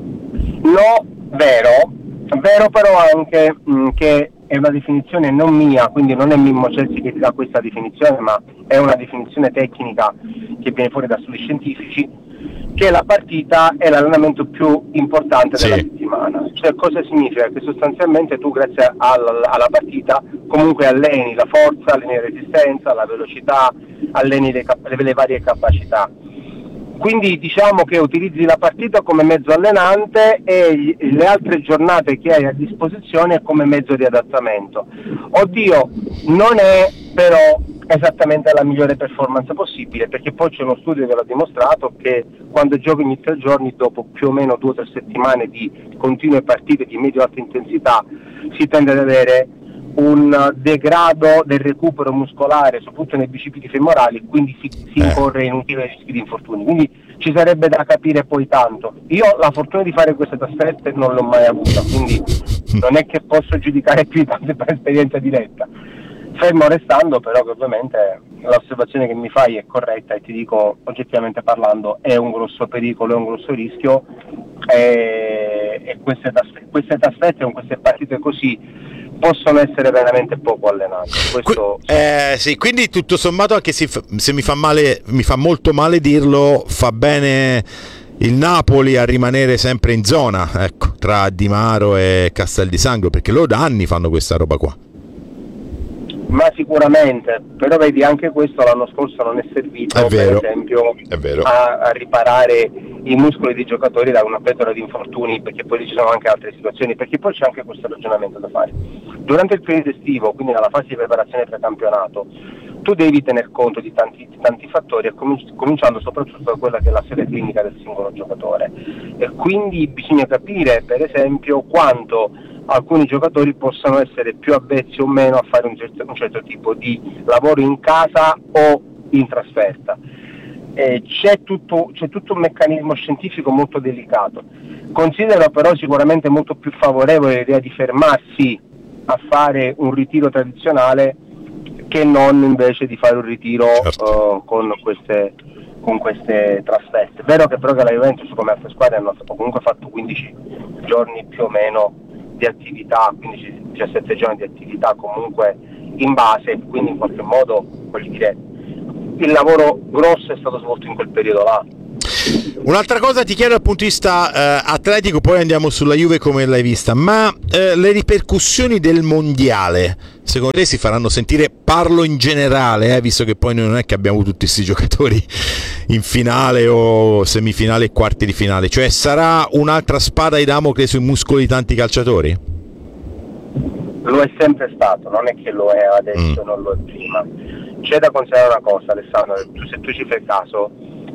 No, vero, vero però anche mh, che è una definizione non mia, quindi non è Mimmo Celsi che ti dà questa definizione, ma è una definizione tecnica che viene fuori da studi scientifici, che la partita è l'allenamento più importante della sì. settimana. Cioè cosa significa? Che sostanzialmente tu grazie alla, alla partita comunque alleni la forza, alleni la resistenza, la velocità, alleni le, le, le varie capacità. Quindi diciamo che utilizzi la partita come mezzo allenante e le altre giornate che hai a disposizione come mezzo di adattamento. Oddio, non è però esattamente la migliore performance possibile, perché poi c'è uno studio che l'ha dimostrato che quando giochi ogni tre giorni, dopo più o meno due o tre settimane di continue partite di medio-alta intensità, si tende ad avere un degrado del recupero muscolare, soprattutto nei bicipiti femorali, quindi si, si incorre in un tiro di rischi di infortuni. Quindi ci sarebbe da capire poi tanto. Io la fortuna di fare queste trasferte non l'ho mai avuta, quindi non è che posso giudicare più di tanto per esperienza diretta. Fermo restando però che ovviamente l'osservazione che mi fai è corretta e ti dico, oggettivamente parlando, è un grosso pericolo, è un grosso rischio, e, e queste, trasfer- queste trasferte con queste partite così possono essere veramente poco allenati. Questo... Eh, sì, quindi tutto sommato, anche se, se mi fa male, mi fa molto male dirlo, fa bene il Napoli a rimanere sempre in zona, ecco, tra Di Maro e Castel di Sangro, perché loro da anni fanno questa roba qua. Ma sicuramente, però vedi anche questo l'anno scorso non è servito, è vero, per esempio è vero. A, a riparare i muscoli dei giocatori da una pletora di infortuni, perché poi ci sono anche altre situazioni, perché poi c'è anche questo ragionamento da fare. Durante il periodo estivo, quindi nella fase di preparazione precampionato, tu devi tener conto di tanti, di tanti fattori, cominciando soprattutto da quella che è la serie clinica del singolo giocatore, e quindi bisogna capire per esempio quanto alcuni giocatori possano essere più avvezzi o meno a fare un certo, un certo tipo di lavoro in casa o in trasferta. eh, c'è, tutto, c'è tutto un meccanismo scientifico molto delicato. Considero però sicuramente molto più favorevole l'idea di fermarsi a fare un ritiro tradizionale che non invece di fare un ritiro certo. uh, con queste con queste trasferte. È vero che però che la Juventus come altre squadre hanno comunque fatto quindici giorni più o meno di attività, quindici diciassette giorni di attività comunque in base, quindi in qualche modo voglio dire il lavoro grosso è stato svolto in quel periodo là. Un'altra cosa ti chiedo dal punto di vista eh, atletico, poi andiamo sulla Juve come l'hai vista, ma eh, le ripercussioni del mondiale secondo te si faranno sentire? Parlo in generale, eh, visto che poi noi non è che abbiamo tutti questi giocatori in finale o semifinale e quarti di finale, cioè sarà un'altra spada di Damocle sui muscoli di tanti calciatori? Lo è sempre stato, non è che lo è adesso, mm. non lo è prima. C'è da considerare una cosa, Alessandro, tu, se tu ci fai caso,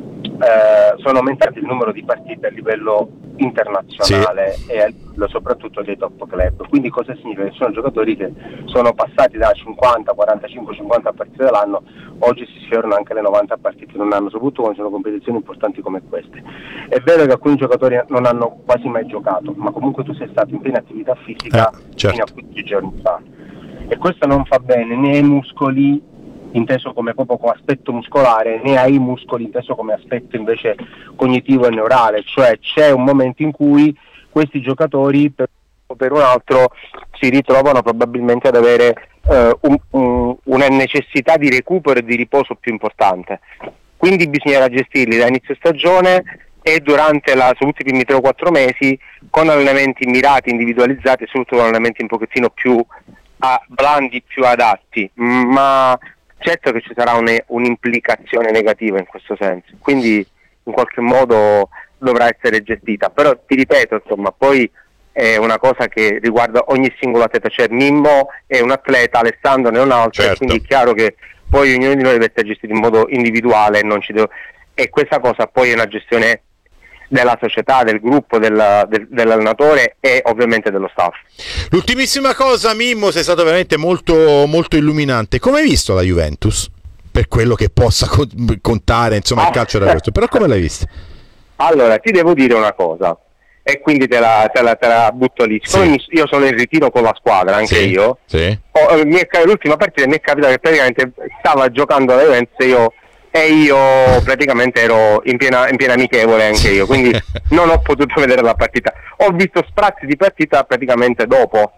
eh, sono aumentati il numero di partite a livello internazionale sì. e a livello soprattutto dei top club. Quindi cosa significa? Che sono giocatori che sono passati da cinquanta, quarantacinque, cinquanta partite all'anno, oggi si sfiorano anche le novanta partite in un anno, soprattutto quando sono competizioni importanti come queste. È vero che alcuni giocatori non hanno quasi mai giocato, ma comunque tu sei stato in piena attività fisica eh, certo. fino a quindici giorni fa, e questo non fa bene né ai muscoli inteso come proprio come aspetto muscolare, né ai muscoli inteso come aspetto invece cognitivo e neurale, cioè c'è un momento in cui questi giocatori per, per un altro si ritrovano probabilmente ad avere eh, un, un, una necessità di recupero e di riposo più importante, quindi bisognerà gestirli da inizio stagione e durante la, soprattutto i primi tre o quattro mesi con allenamenti mirati, individualizzati e soprattutto con allenamenti un pochettino più a, blandi, più adatti, ma certo che ci sarà un, un'implicazione negativa in questo senso, quindi in qualche modo dovrà essere gestita, però ti ripeto, insomma, poi è una cosa che riguarda ogni singolo atleta, cioè Mimmo è un atleta, Alessandro ne è un altro, certo. quindi è chiaro che poi ognuno di noi deve essere gestito in modo individuale, non ci devo... e questa cosa poi è una gestione della società, del gruppo, del, del, dell'allenatore e ovviamente dello staff. L'ultimissima cosa, Mimmo, sei stato veramente molto, molto illuminante. Come hai visto la Juventus? Per quello che possa contare, insomma, il calcio da questo, però come l'hai vista? Allora, ti devo dire una cosa, e quindi te la, te la, te la butto lì. Siccome sì. io sono in ritiro con la squadra, anche sì. io, sì. Ho, mi è, l'ultima partita mi è capitato che praticamente stava giocando la Juventus e io e io praticamente ero in piena, in piena amichevole anche io, quindi non ho potuto vedere la partita, ho visto sprazzi di partita praticamente dopo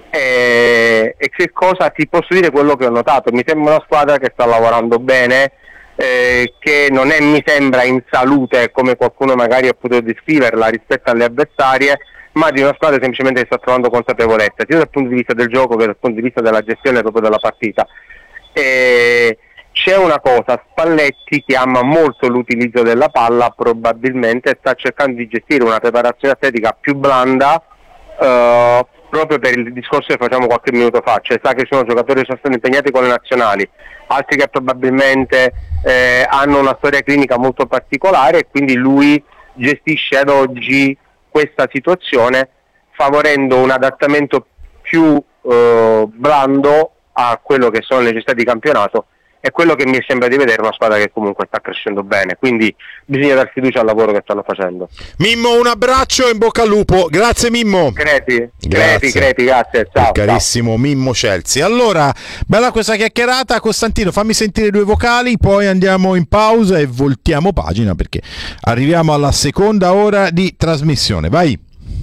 e, e che cosa ti posso dire? Quello che ho notato, mi sembra una squadra che sta lavorando bene, eh, che non è, mi sembra, in salute come qualcuno magari ha potuto descriverla rispetto alle avversarie, ma di una squadra semplicemente che sta trovando consapevolezza sia dal punto di vista del gioco che dal punto di vista della gestione proprio della partita. E c'è una cosa, Spalletti, che ama molto l'utilizzo della palla, probabilmente sta cercando di gestire una preparazione atletica più blanda, eh, proprio per il discorso che facciamo qualche minuto fa, cioè sa che ci sono giocatori che sono stati impegnati con le nazionali, altri che probabilmente eh, hanno una storia clinica molto particolare e quindi lui gestisce ad oggi questa situazione favorendo un adattamento più eh, blando a quello che sono le necessità di campionato. È quello che mi sembra di vedere una squadra che comunque sta crescendo bene, quindi bisogna dar fiducia al lavoro che stanno facendo. Mimmo, un abbraccio e in bocca al lupo. Grazie Mimmo. Creti, Creti, Creti, grazie. Ciao. Carissimo ciao. Mimmo Celsi. Allora, bella questa chiacchierata. Costantino, fammi sentire due vocali, poi andiamo in pausa e voltiamo pagina perché arriviamo alla seconda ora di trasmissione. Vai.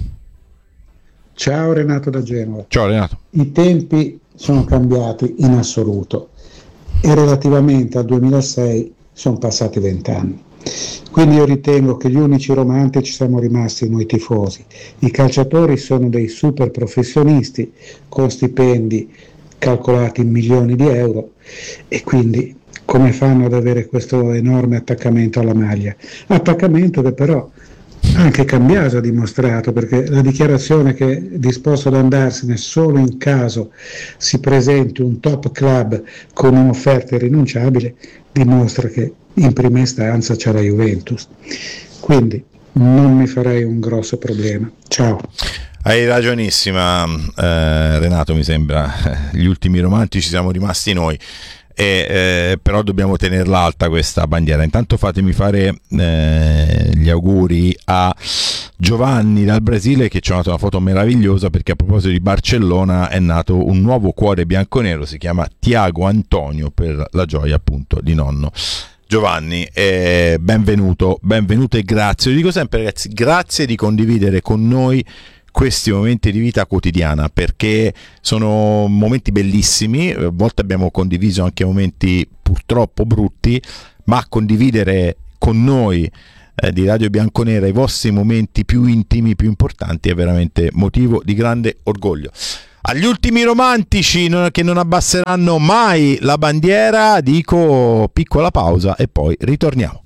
Ciao Renato da Genova. Ciao Renato. I tempi sono cambiati in assoluto e relativamente al duemilasei sono passati vent'anni. Quindi io ritengo che gli unici romantici siamo rimasti noi tifosi. I calciatori sono dei super professionisti con stipendi calcolati in milioni di euro e quindi come fanno ad avere questo enorme attaccamento alla maglia? Attaccamento che però anche Cambiaso ha dimostrato, perché la dichiarazione che è disposto ad andarsene solo in caso si presenti un top club con un'offerta irrinunciabile dimostra che in prima istanza c'è la Juventus, quindi non mi farei un grosso problema. Ciao. Hai ragionissima, eh, Renato, mi sembra, gli ultimi romantici siamo rimasti noi. e, eh, però dobbiamo tenerla alta questa bandiera. Intanto fatemi fare eh, gli auguri a Giovanni dal Brasile, che ci ha dato una foto meravigliosa, perché a proposito di Barcellona è nato un nuovo cuore bianconero, si chiama Tiago Antonio, per la gioia appunto di nonno Giovanni. Eh, benvenuto, benvenuto e grazie. Lo dico sempre, ragazzi, grazie di condividere con noi questi momenti di vita quotidiana, perché sono momenti bellissimi. A volte abbiamo condiviso anche momenti purtroppo brutti, ma condividere con noi eh, di Radio Bianconera i vostri momenti più intimi, più importanti, è veramente motivo di grande orgoglio. Agli ultimi romantici non, che non abbasseranno mai la bandiera, dico piccola pausa e poi ritorniamo.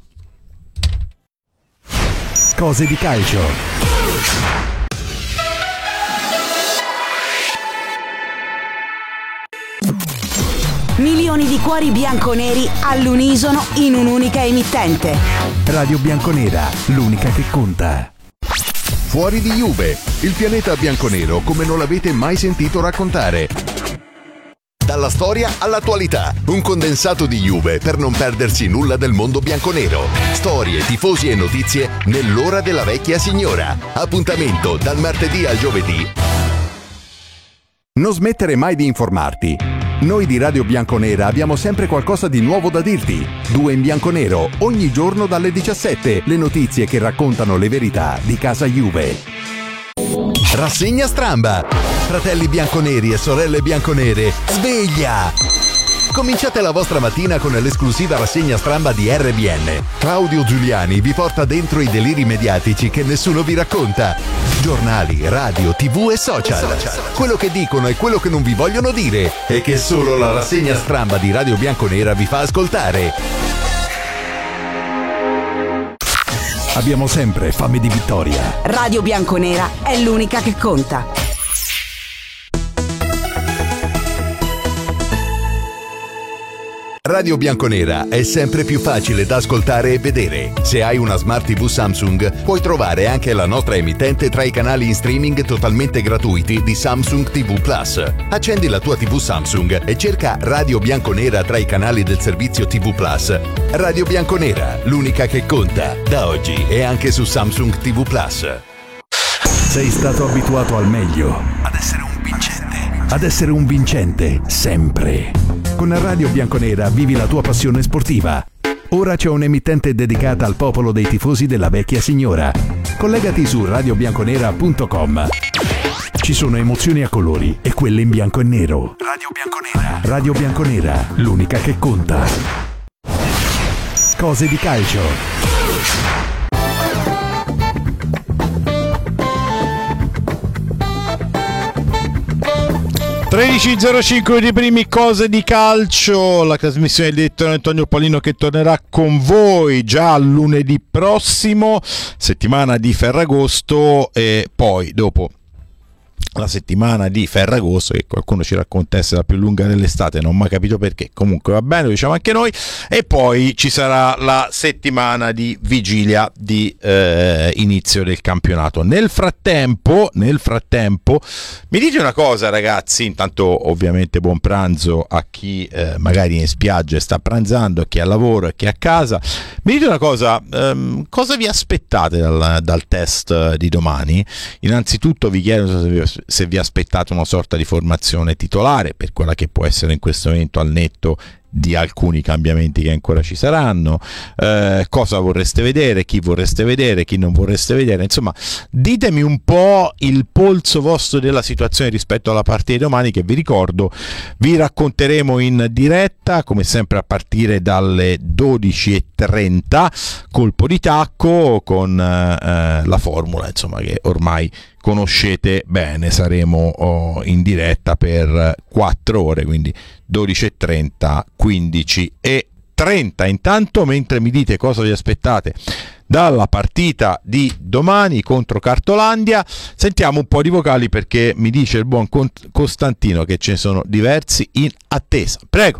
Cose di calcio. Milioni di cuori bianconeri all'unisono in un'unica emittente. Radio Bianconera, l'unica che conta. Fuori di Juve, il pianeta bianconero come non l'avete mai sentito raccontare. Dalla storia all'attualità, un condensato di Juve per non perdersi nulla del mondo bianconero. Storie, tifosi e notizie nell'ora della vecchia signora. Appuntamento dal martedì al giovedì. Non smettere mai di informarti. Noi di Radio Bianconera abbiamo sempre qualcosa di nuovo da dirti. Due in bianconero, ogni giorno dalle diciassette, le notizie che raccontano le verità di casa Juve. Rassegna Stramba. Fratelli bianconeri e sorelle bianconere, sveglia! Cominciate la vostra mattina con l'esclusiva rassegna Stramba di R B N. Claudio Giuliani vi porta dentro i deliri mediatici che nessuno vi racconta. Giornali, radio, tv e social. Quello che dicono e quello che non vi vogliono dire e che solo la rassegna Stramba di Radio Bianconera vi fa ascoltare. Abbiamo sempre fame di vittoria. Radio Bianconera è l'unica che conta. Radio Bianconera è sempre più facile da ascoltare e vedere. Se hai una Smart tivù Samsung, puoi trovare anche la nostra emittente tra i canali in streaming totalmente gratuiti di Samsung ti vu Plus. Accendi la tua tivù Samsung e cerca Radio Bianconera tra i canali del servizio ti vu Plus. Radio Bianconera, l'unica che conta, da oggi e anche su Samsung ti vu Plus. Sei stato abituato al meglio, ad essere un vincente, ad essere un vincente sempre. Con Radio Bianconera vivi la tua passione sportiva. Ora c'è un'emittente dedicata al popolo dei tifosi della vecchia signora. Collegati su radio bianconera punto com. Ci sono emozioni a colori e quelle in bianco e nero. Radio Bianconera. Radio Bianconera, l'unica che conta. Cose di calcio. tredici e zero cinque di primi Cose di calcio, la trasmissione del direttore Antonio Paolino che tornerà con voi già lunedì prossimo, settimana di Ferragosto, e poi dopo la settimana di Ferragosto, che qualcuno ci racconta essere la più lunga dell'estate, non ho mai capito perché, comunque va bene, lo diciamo anche noi, e poi ci sarà la settimana di vigilia di eh, inizio del campionato. Nel frattempo, nel frattempo, mi dite una cosa ragazzi, intanto ovviamente buon pranzo a chi eh, magari in spiaggia sta pranzando, a chi è al lavoro e chi è a casa. Mi dite una cosa, ehm, cosa vi aspettate dal, dal test di domani? Innanzitutto vi chiedo se vi se vi aspettate una sorta di formazione titolare per quella che può essere in questo momento, al netto di alcuni cambiamenti che ancora ci saranno, eh, cosa vorreste vedere, chi vorreste vedere, chi non vorreste vedere, insomma ditemi un po' il polso vostro della situazione rispetto alla partita di domani, che vi ricordo vi racconteremo in diretta come sempre a partire dalle dodici e trenta, colpo di tacco con eh, la formula insomma che ormai conoscete bene. Saremo oh, in diretta per quattro ore, quindi dodici e trenta, quindici e trenta. Intanto, mentre mi dite cosa vi aspettate dalla partita di domani contro Cartolandia, sentiamo un po' di vocali, perché mi dice il buon Costantino che ce ne sono diversi in attesa. Prego.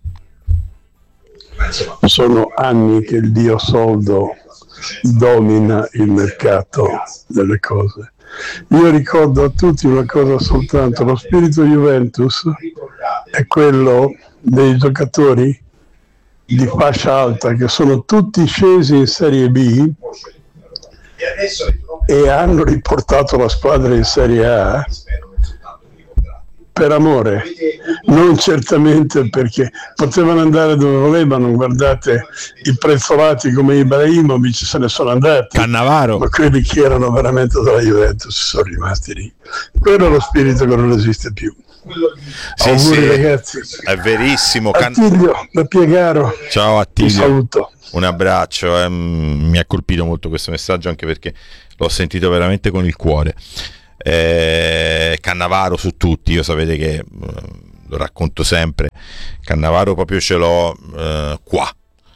Sono anni che il dio soldo domina il mercato delle cose. Io ricordo a tutti una cosa soltanto: lo spirito Juventus è quello dei giocatori di fascia alta che sono tutti scesi in Serie B e hanno riportato la squadra in Serie A per amore, non certamente perché potevano andare dove volevano. Guardate i prezzolati come Ibrahimovic, se ne sono andati, Cannavaro, ma quelli che erano veramente della Juventus sono rimasti lì. Quello è lo spirito che non esiste più. Sì, auguri sì, ragazzi, è verissimo. Attilio da Piegaro, ciao Attilio, ti saluto, un abbraccio. eh, mi ha colpito molto questo messaggio, anche perché l'ho sentito veramente con il cuore. eh, Cannavaro su tutti, io sapete che eh, lo racconto sempre, Cannavaro proprio ce l'ho eh, qua.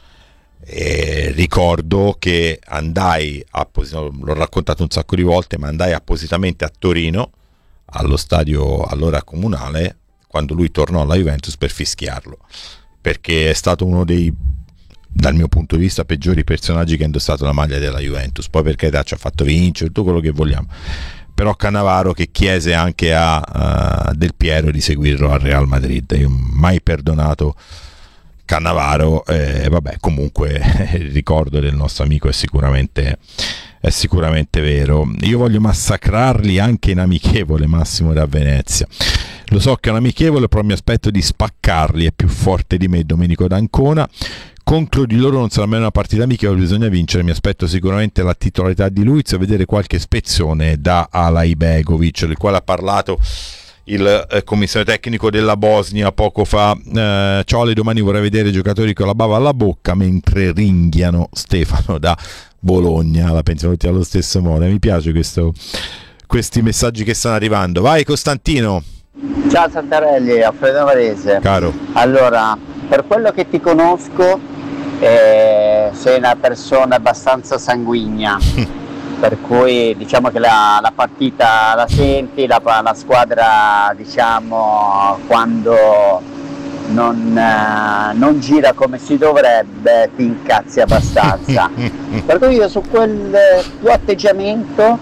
E ricordo che andai appos- l'ho raccontato un sacco di volte, ma andai appositamente a Torino allo stadio allora comunale quando lui tornò alla Juventus per fischiarlo, perché è stato uno dei, dal mio punto di vista, peggiori personaggi che ha indossato la maglia della Juventus. Poi per carità ci ha fatto vincere tutto quello che vogliamo, però Cannavaro che chiese anche a uh, Del Piero di seguirlo al Real Madrid. Io mai perdonato Cannavaro, e eh, vabbè, comunque il ricordo del nostro amico è sicuramente è sicuramente vero. Io voglio massacrarli anche in amichevole, Massimo da Venezia. Lo so che è un amichevole, però mi aspetto di spaccarli, è più forte di me Domenico d'Ancona. Contro di loro non sarà mai una partita amichevole, bisogna vincere. Mi aspetto sicuramente la titolarità di Luiz e vedere qualche spezzone da Alay Begovic, del quale ha parlato il eh, commissario tecnico della Bosnia poco fa. eh, ciao, le domani vorrei vedere i giocatori con la bava alla bocca mentre ringhiano. Stefano da Bologna, la pensano tutti allo stesso modo. Mi piace questo, questi messaggi che stanno arrivando. Vai Costantino. Ciao Santarelli, Alfredo Varese. Caro, allora, per quello che ti conosco eh, sei una persona abbastanza sanguigna per cui diciamo che la, la partita la senti, la, la squadra diciamo quando non, eh, non gira come si dovrebbe ti incazzi abbastanza. Per cui io su quel tuo atteggiamento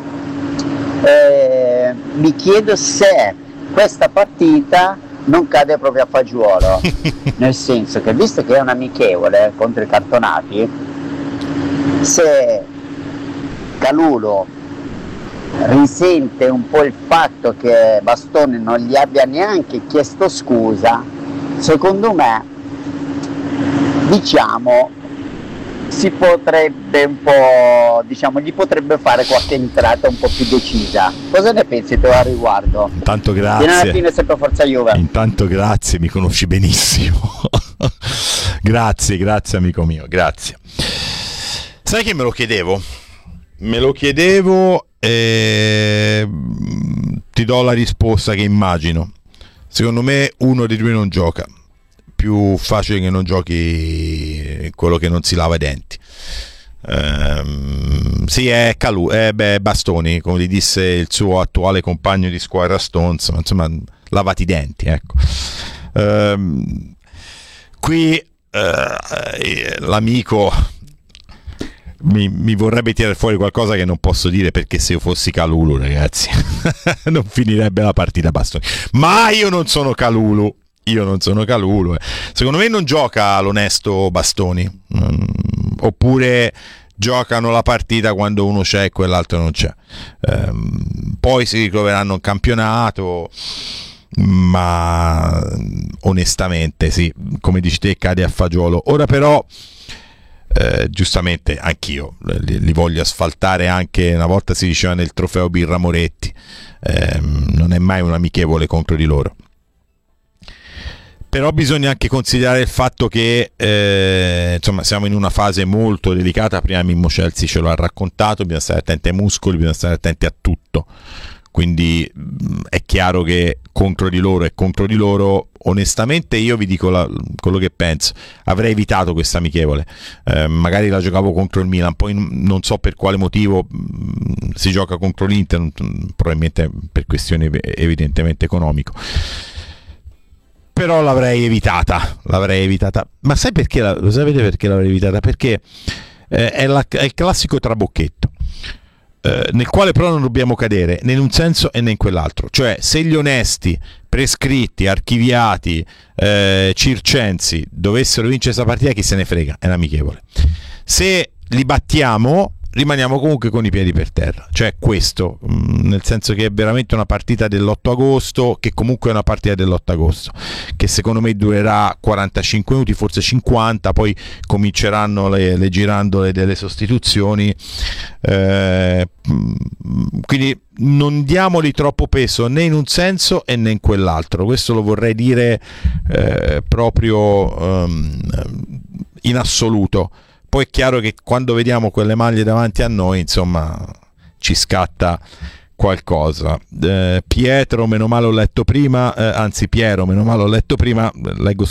eh, mi chiedo se questa partita non cade proprio a fagiolo, nel senso che visto che è un amichevole contro i cartonati, se Kalulu risente un po' il fatto che Bastoni non gli abbia neanche chiesto scusa, secondo me diciamo si potrebbe un po', diciamo, gli potrebbe fare qualche entrata un po' più decisa. Cosa ne pensi tu a riguardo? Intanto grazie. Fino alla fine sempre forza Juve. Intanto grazie, mi conosci benissimo. Grazie, grazie amico mio, grazie. Sai che me lo chiedevo? Me lo chiedevo e ti do la risposta che immagino. Secondo me uno dei due non gioca. Più facile che non giochi quello che non si lava i denti. Ehm, sì, è Kalulu, è beh, Bastoni, come gli disse il suo attuale compagno di squadra Stones, ma insomma, lavati i denti, ecco. Ehm, qui eh, l'amico mi, mi vorrebbe tirare fuori qualcosa che non posso dire, perché se io fossi Kalulu, ragazzi, non finirebbe la partita Bastoni. Ma io non sono Kalulu. Io non sono Kalulu. Secondo me non gioca l'onesto Bastoni, mm, oppure giocano la partita quando uno c'è e quell'altro non c'è. Ehm, poi si ritroveranno in campionato, ma onestamente sì, come dici te, cade a fagiolo. Ora però eh, giustamente anch'io li, li voglio asfaltare. Anche una volta si diceva nel trofeo Birra Moretti, ehm, non è mai un amichevole contro di loro. Però bisogna anche considerare il fatto che eh, insomma siamo in una fase molto delicata. Prima Mimmo Celsi ce lo ha raccontato, bisogna stare attenti ai muscoli, bisogna stare attenti a tutto. Quindi mh, è chiaro che contro di loro e contro di loro, onestamente io vi dico la, quello che penso. Avrei evitato questa amichevole, eh, magari la giocavo contro il Milan, poi non so per quale motivo mh, si gioca contro l'Inter, probabilmente per questioni evidentemente economico. Però l'avrei evitata, l'avrei evitata. Ma sai perché? La, lo sapete perché l'avrei evitata? Perché eh, è, la, è il classico trabocchetto, eh, nel quale però non dobbiamo cadere né in un senso e né in quell'altro. Cioè, se gli onesti Prescritti, Archiviati, eh, Circensi dovessero vincere questa partita, chi se ne frega, è un'amichevole. Se li battiamo rimaniamo comunque con i piedi per terra, cioè questo, mh, nel senso che è veramente una partita dell'otto agosto, che comunque è una partita dell'otto agosto, che secondo me durerà quarantacinque minuti, forse cinquanta, poi cominceranno le, le girandole delle sostituzioni, eh, quindi non diamoli troppo peso né in un senso e né in quell'altro, questo lo vorrei dire eh, proprio um, in assoluto. Poi è chiaro che quando vediamo quelle maglie davanti a noi, insomma, ci scatta qualcosa. Eh, Pietro, meno male ho letto prima, eh, anzi Piero, meno male ho letto prima, leggo